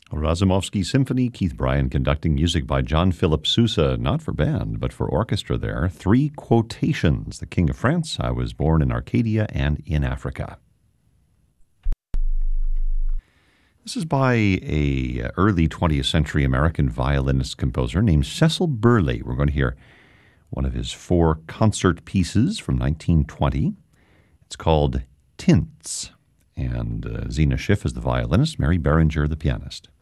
Razumovsky Symphony, Keith Bryan conducting, music by John Philip Sousa, not for band, but for orchestra there. Three quotations. The King of France, I was born in Arcadia and in Africa. This is by a early 20th century American violinist composer named Cecil Burley. We're going to hear one of his 4 concert pieces from 1920. It's called Tints, and Zena Schiff is the violinist, Mary Berenger the pianist.